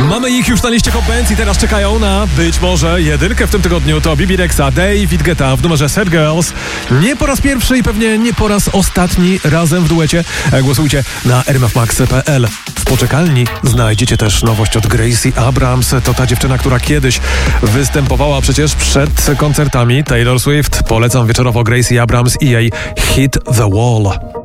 Mamy ich już na liście Hot Bands i teraz czekają na być może jedynkę w tym tygodniu. To Bibi Rexha, David Guetta w numerze Sad Girls. Nie po raz pierwszy i pewnie nie po raz ostatni razem w duecie. Głosujcie na rmfmax.pl. W poczekalni znajdziecie też nowość od Gracie Abrams. To ta dziewczyna, która kiedyś występowała przecież przed koncertami Taylor Swift. Polecam wieczorowo Gracie Abrams i jej Hit the Wall.